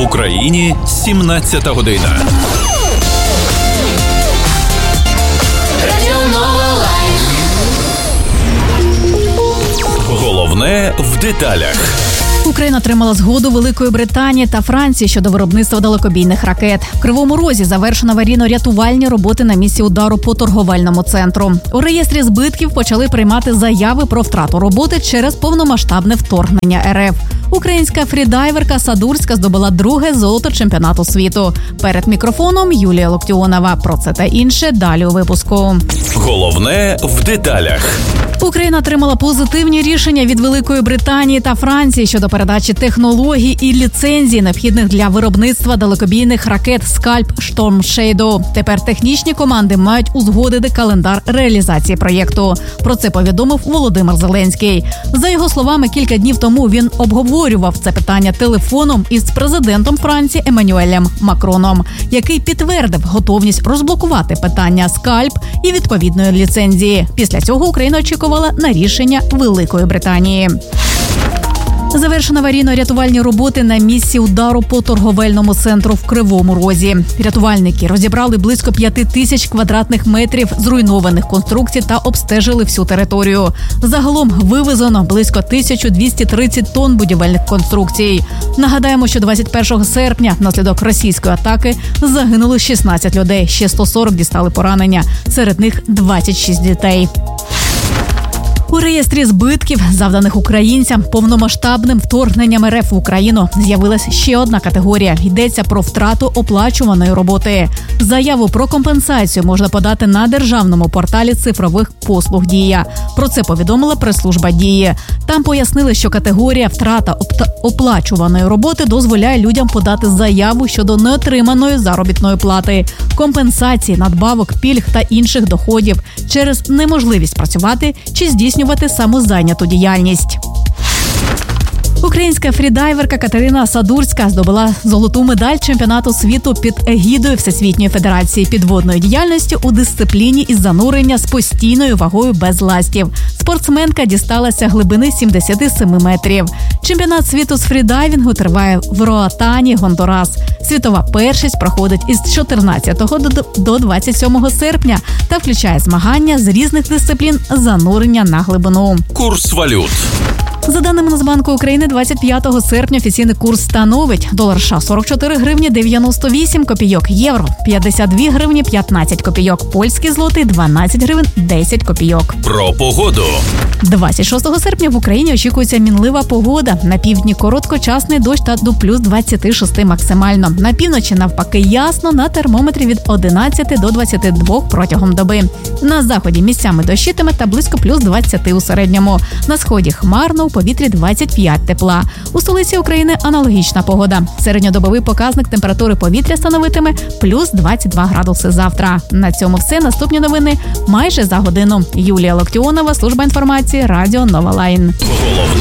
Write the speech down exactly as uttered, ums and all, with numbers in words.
В Україні сімнадцята година. Головне в деталях. Україна отримала згоду Великої Британії та Франції щодо виробництва далекобійних ракет. В Кривому Розі завершено аварійно-рятувальні роботи на місці удару по торговельному центру. У реєстрі збитків почали приймати заяви про втрату роботи через повномасштабне вторгнення ер еф. Українська фрідайверка Садурська здобула друге золото чемпіонату світу. Перед мікрофоном Юлія Локтіонова. Про це та інше далі у випуску. Головне в деталях. Україна отримала позитивні рішення від Великої Британії та Франції щодо передачі технологій і ліцензій, необхідних для виробництва далекобійних ракет «Скальп» «Storm Shadow». Тепер технічні команди мають узгодити календар реалізації проєкту. Про це повідомив Володимир Зеленський. За його словами, кілька днів тому він обговорював це питання телефоном із президентом Франції Еммануелем Макроном, який підтвердив готовність розблокувати питання «Скальп» і відповідної ліцензії. Після цього Україна очікувала на рішення Великої Британії. Завершено аварійно-рятувальні роботи на місці удару по торговельному центру в Кривому Розі. Рятувальники розібрали близько п'яти тисяч квадратних метрів зруйнованих конструкцій та обстежили всю територію. Загалом вивезено близько тисяча двісті тридцять тонн будівельних конструкцій. Нагадаємо, що двадцять першого серпня внаслідок російської атаки загинули шістнадцять людей, ще сто сорок дістали поранення, серед них двадцять шість дітей. У реєстрі збитків, завданих українцям повномасштабним вторгненням ер еф в Україну, з'явилась ще одна категорія. Йдеться про втрату оплачуваної роботи. Заяву про компенсацію можна подати на державному порталі цифрових послуг «Дія». Про це повідомила прес-служба «Дії». Там пояснили, що категорія втрата оплачуваної роботи дозволяє людям подати заяву щодо неотриманої заробітної плати, компенсації, надбавок, пільг та інших доходів через неможливість працювати чи здійснювати самозайняту діяльність. Українська фрідайверка Катерина Садурська здобула золоту медаль чемпіонату світу під егідою Всесвітньої федерації підводної діяльності у дисципліні із занурення з постійною вагою без ластів. Спортсменка дісталася глибини сімдесят сім метрів. Чемпіонат світу з фрідайвінгу триває в Роатані, Гондурас. Світова першість проходить із чотирнадцятого до двадцять сьомого серпня та включає змагання з різних дисциплін занурення на глибину. Курс валют. За даними Нацбанку України, двадцять п'ятого серпня офіційний курс становить: долар США сорок чотири гривні дев'яносто вісім копійок, євро п'ятдесят дві гривні п'ятнадцять копійок, польський злотий дванадцять гривень десять копійок. Про погоду. двадцять шостого серпня в Україні очікується мінлива погода. На півдні короткочасний дощ та до плюс двадцять шість максимально. На півночі навпаки ясно, на термометрі від одинадцяти до двадцяти двох протягом доби. На заході місцями дощитиме та близько плюс двадцяти у середньому. На сході хмарно, у повітрі двадцять п'ять тепла. У столиці України аналогічна погода. Середньодобовий показник температури повітря становитиме плюс двадцять два градуси завтра. На цьому все. Наступні новини майже за годину. Юлія Локтіонова, служба інформації, радіо Нова Лайн. Головне